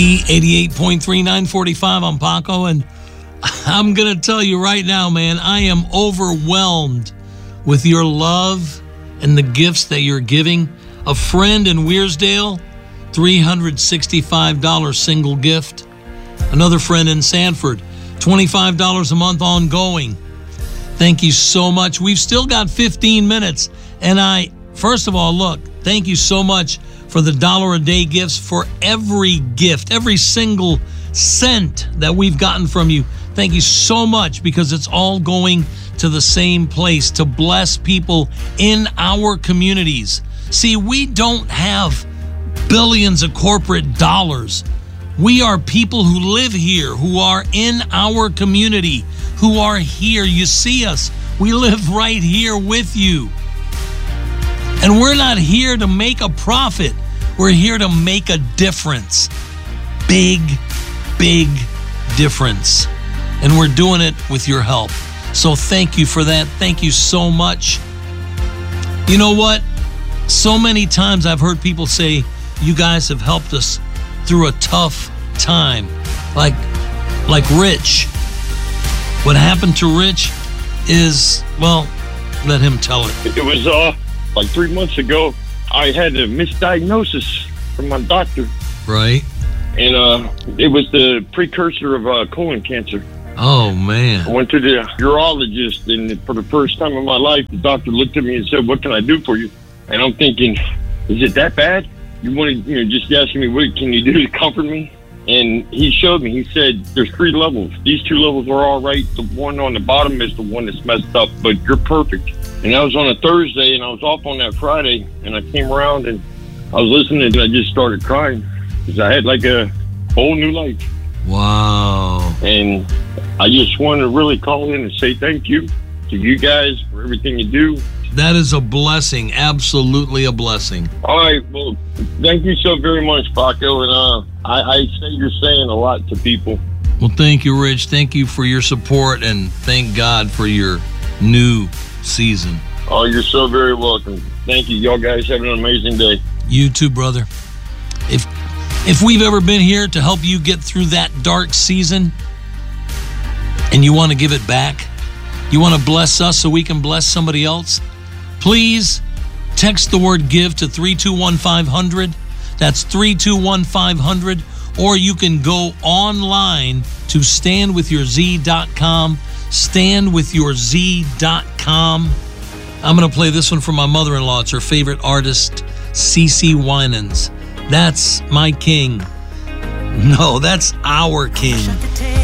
88.3, 945, I'm Paco, and I'm going to tell you right now, man, I am overwhelmed with your love and the gifts that you're giving. A friend in Wearsdale, $365 single gift. Another friend in Sanford, $25 a month ongoing. Thank you so much. We've still got 15 minutes, and first of all, look, thank you so much for the $1 a day gifts, for every gift, every single cent that we've gotten from you. Thank you so much, because it's all going to the same place, to bless people in our communities. See, we don't have billions of corporate dollars. We are people who live here, who are in our community, who are here. You see us. We live right here with you. And we're not here to make a profit. We're here to make a difference. Big, big difference. And we're doing it with your help. So thank you for that. Thank you so much. You know what? So many times I've heard people say, you guys have helped us through a tough time. Like Rich. What happened to Rich is, well, let him tell it. It was like 3 months ago. I had a misdiagnosis from my doctor. Right. And it was the precursor of colon cancer. Oh, man. I went to the urologist, and for the first time in my life, the doctor looked at me and said, "What can I do for you?" And I'm thinking, is it that bad? You want to, just asking me, what can you do to comfort me? And he showed me, he said, there's 3 levels. These 2 levels are all right. The one on the bottom is the one that's messed up, but you're perfect. And that was on a Thursday, and I was off on that Friday, and I came around, and I was listening, and I just started crying, because I had like a whole new life. Wow. And I just wanted to really call in and say thank you to you guys for everything you do. That is a blessing, absolutely a blessing. All right, well, thank you so very much, Paco, and I say you're saying a lot to people. Well, thank you, Rich. Thank you for your support, and thank God for your new season. Oh, you're so very welcome. Thank you. Y'all guys have an amazing day. You too, brother. If we've ever been here to help you get through that dark season, and you want to give it back, you want to bless us so we can bless somebody else, please text the word give to 321-500. That's 321-500. Or you can go online to standwithyourz.com. Standwithyourz.com. I'm going to play this one for my mother-in-law. It's her favorite artist, CeCe Winans. That's my king. No, that's our king.